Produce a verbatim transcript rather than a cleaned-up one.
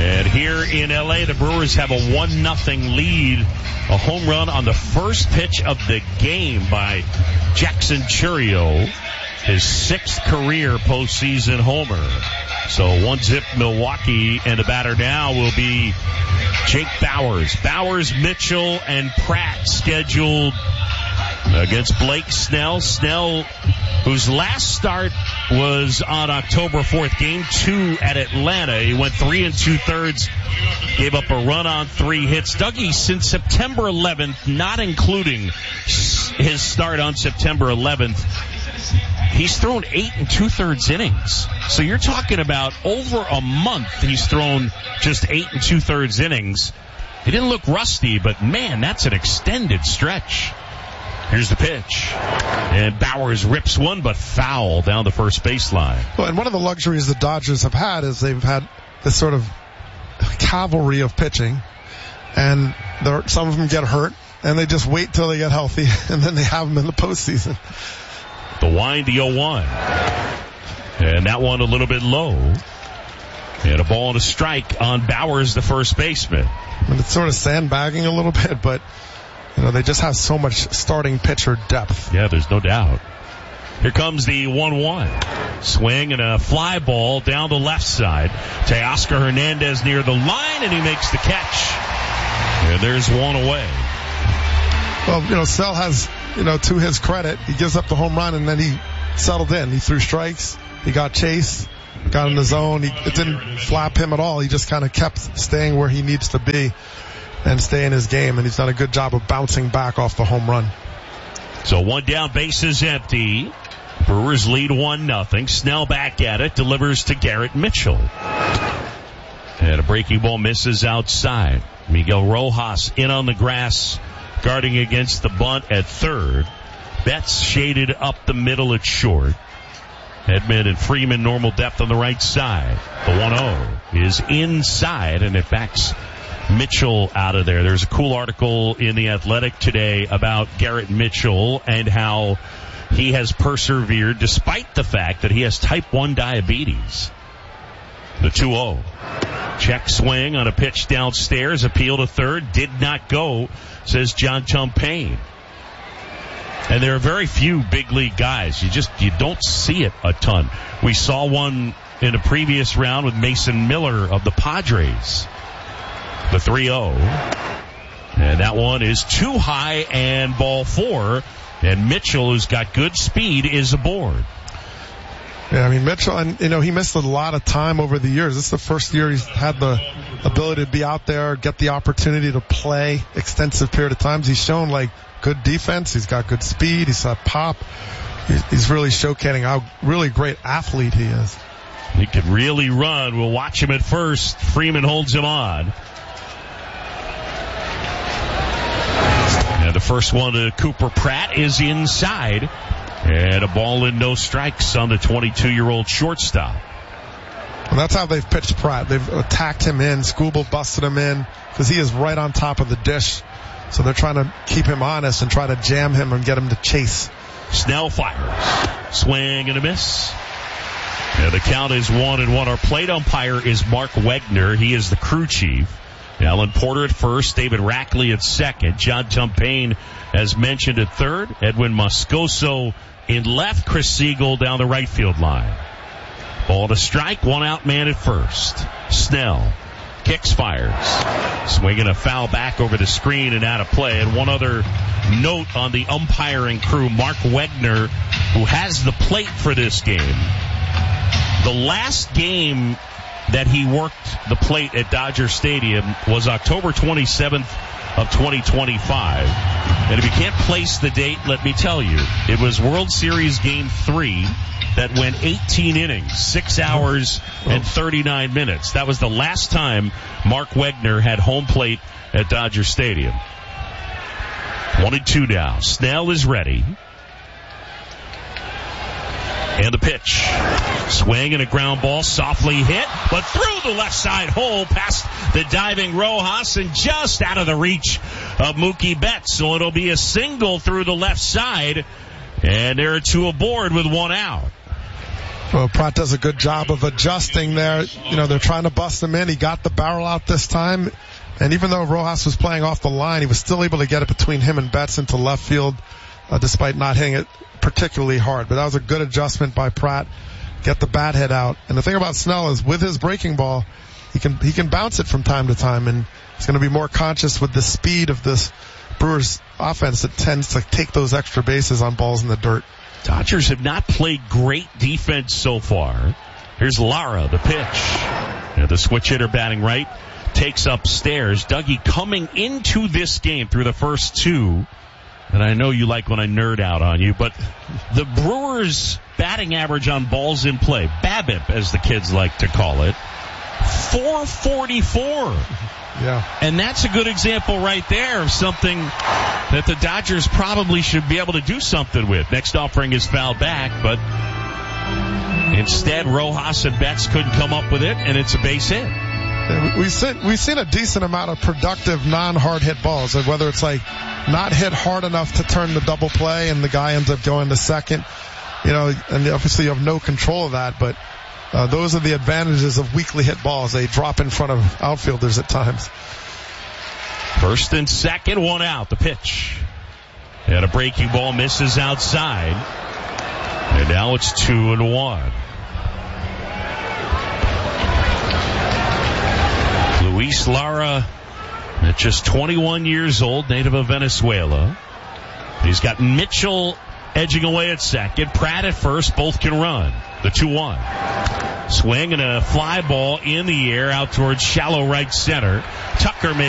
And here in L A, the Brewers have a one nothing lead. A home run on the first pitch of the game by Jackson Chourio, his sixth career postseason homer. So one zip Milwaukee, and the batter now will be Jake Bauers. Bauers, Mitchell, and Pratt scheduled against Blake Snell. Snell, whose last start was on October fourth, game two at Atlanta. He went three and two-thirds, gave up a run on three hits. Dougie, since September eleventh, not including his start on September eleventh, he's thrown eight and two-thirds innings. So you're talking about over a month he's thrown just eight and two-thirds innings. He didn't look rusty, but, man, that's an extended stretch. Here's the pitch. And Bauers rips one, but foul down the first baseline. Well, and one of the luxuries the Dodgers have had is they've had this sort of cavalry of pitching, and some of them get hurt, and they just wait till they get healthy, and then they have them in the postseason. The wind, the oh one. And that one a little bit low. And a ball and a strike on Bauers, the first baseman. And it's sort of sandbagging a little bit, but you know, they just have so much starting pitcher depth. Yeah, there's no doubt. Here comes the one one. Swing and a fly ball down the left side. Teoscar Hernandez near the line, and he makes the catch. And there's one away. Well, you know, Snell has, you know, to his credit, he gives up the home run, and then he settled in. He threw strikes. He got chased, got in the zone. He, it didn't flap him at all. He just kind of kept staying where he needs to be and stay in his game, and he's done a good job of bouncing back off the home run. So one down, base is empty. Brewers lead one nothing. Snell back at it, delivers to Garrett Mitchell. And a breaking ball misses outside. Miguel Rojas in on the grass, guarding against the bunt at third. Betts shaded up the middle at short. Edman and Freeman normal depth on the right side. The one oh is inside, and it backs Mitchell out of there. There's a cool article in The Athletic today about Garrett Mitchell and how he has persevered despite the fact that he has type one diabetes. The two oh. Check swing on a pitch downstairs. Appeal to third. Did not go, says John Tumpane. And there are very few big league guys. You just, you don't see it a ton. We saw one in a previous round with Mason Miller of the Padres. The three oh. And that one is too high and ball four. And Mitchell, who's got good speed, is aboard. Yeah, I mean, Mitchell, and, you know, he missed a lot of time over the years. This is the first year he's had the ability to be out there, get the opportunity to play extensive period of times. He's shown, like, good defense. He's got good speed. He's got pop. He's really showcasing how really great athlete he is. He can really run. We'll watch him at first. Freeman holds him on. And the first one to Cooper Pratt is inside. And a ball in, no strikes on the twenty-two-year-old shortstop. And that's how they've pitched Pratt. They've attacked him in. Skubal busted him in because he is right on top of the dish. So they're trying to keep him honest and try to jam him and get him to chase. Snell fires. Swing and a miss. And the count is one and one. Our plate umpire is Mark Wegner. He is the crew chief. Alan Porter at first, David Rackley at second, John Tumpane, as mentioned, at third, Edwin Moscoso in left, Chris Siegel down the right field line. Ball to strike, one out man at first. Snell kicks, fires, swinging a foul back over the screen and out of play. And one other note on the umpiring crew, Mark Wegner, who has the plate for this game. The last game that he worked the plate at Dodger Stadium was October twenty-seventh of twenty twenty-five. And if you can't place the date, let me tell you, it was World Series Game three that went eighteen innings, six hours and thirty-nine minutes. That was the last time Mark Wegner had home plate at Dodger Stadium. One and two now. Snell is ready. And the pitch. Swing and a ground ball, softly hit, but through the left side hole past the diving Rojas and just out of the reach of Mookie Betts. So it'll be a single through the left side, and there are two aboard with one out. Well, Pratt does a good job of adjusting there. You know, they're trying to bust him in. He got the barrel out this time. And even though Rojas was playing off the line, he was still able to get it between him and Betts into left field, uh, despite not hitting it particularly hard. But that was a good adjustment by Pratt. Get the bat head out. And the thing about Snell is with his breaking ball, he can, he can bounce it from time to time. And he's going to be more conscious with the speed of this Brewers offense that tends to take those extra bases on balls in the dirt. Dodgers have not played great defense so far. Here's Lara, the pitch. Yeah, the switch hitter batting right takes upstairs. Dougie coming into this game through the first two, and I know you like when I nerd out on you, but the Brewers' batting average on balls in play, BABIP as the kids like to call it, four forty-four. Yeah. And that's a good example right there of something that the Dodgers probably should be able to do something with. Next offering is fouled back, but instead Rojas and Betts couldn't come up with it, and it's a base hit. Yeah, we've seen, we've seen a decent amount of productive non-hard hit balls, whether it's like not hit hard enough to turn the double play and the guy ends up going to second, you know, and obviously you have no control of that, but Uh, those are the advantages of weakly hit balls. They drop in front of outfielders at times. First and second, one out. The pitch. And a breaking ball misses outside. And now it's two and one. Luis Lara, at just twenty-one years old, native of Venezuela. He's got Mitchell edging away at second. Pratt at first. Both can run. The two one. Swing and a fly ball in the air out towards shallow right center. Tucker makes